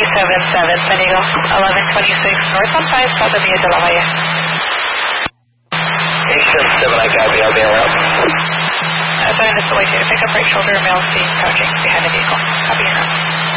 377 San Diego, 1126 North on 5 Plaza Villa de la Valle. 877, I got the LBL out. Assign this away to pick up right shoulder, male seat, crouching behind the vehicle. Copy enough.